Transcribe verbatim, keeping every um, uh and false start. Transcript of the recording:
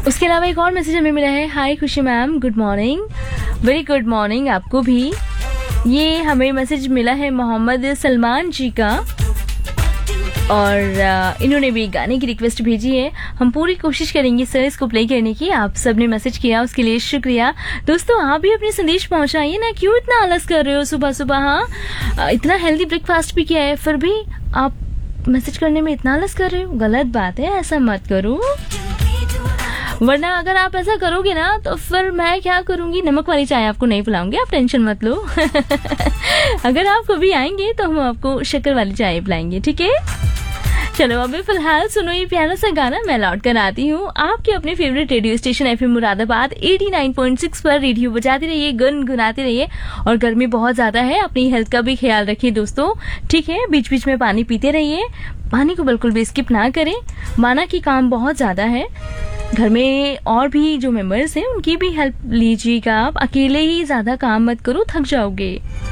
उसके अलावा एक और मैसेज हमें मिला है। हाय खुशी ma'am, good morning. Very good morning आपको भी। ये हमें मैसेज मिला है मोहम्मद सलमान जी का, और आ, इन्होंने भी गाने की रिक्वेस्ट भेजी है। हम पूरी कोशिश करेंगे सर इसको प्ले करने की। आप सबने मैसेज किया उसके लिए शुक्रिया। दोस्तों आप भी अपने संदेश पहुंचाइए ना, क्यों इतना आलस कर रहे हो सुबह सुबह। हाँ, इतना हेल्दी ब्रेकफास्ट भी किया है फिर भी आप मैसेज करने में इतना आलस कर रहे हो, गलत बात है, ऐसा मत करो। वरना अगर आप ऐसा करोगे ना तो फिर मैं क्या करूंगी, नमक वाली चाय आपको नहीं पिलाऊंगी, आप टेंशन मत लो। अगर आप कभी आएंगे तो हम आपको शक्कर वाली चाय पिलाएंगे, ठीक है। चलो अभी फिलहाल सुनो ये प्यारा सा गाना, मैं लौट कर आती हूँ आपके अपने favourite radio station FM Moradabad eighty nine point six पर। रेडियो बजाते रहिए, गुनगुनाते रहिए, और गर्मी बहुत ज्यादा है, अपनी हेल्थ का भी ख्याल रखिए दोस्तों, ठीक है। बीच बीच में पानी पीते रहिए, पानी को बिल्कुल भी स्किप ना करें। माना कि काम बहुत ज्यादा है, घर में और भी जो मेंबर्स हैं उनकी भी हेल्प लीजिएगा। आप अकेले ही ज्यादा काम मत करो, थक जाओगे।